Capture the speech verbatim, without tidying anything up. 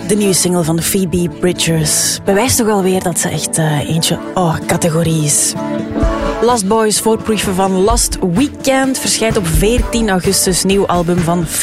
De nieuwe single van Phoebe Bridgers bewijst toch alweer dat ze echt uh, eentje oh, categorie is. Lost Boys, voorproeven van Lost Weekend, verschijnt op veertien augustus, nieuw album van